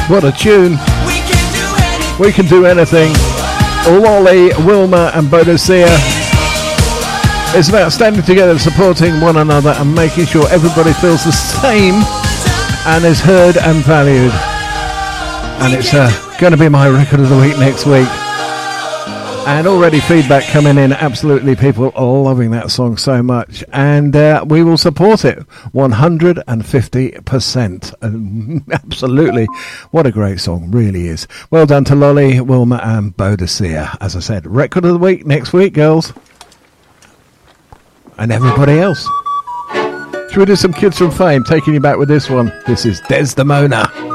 What a tune. We can do anything. Lolly, Wilma and Boadicea. It's about standing together, supporting one another and making sure everybody feels the same and is heard and valued. And it's going to be my record of the week next week. And already feedback coming in. Absolutely, people are loving that song so much. And we will support it 150%. Absolutely. What a great song. Really is. Well done to Lolly, Wilma and Boadicea. As I said, record of the week next week, girls. And everybody else. Should we do some Kids from Fame? Taking you back with this one. This is Desdemona.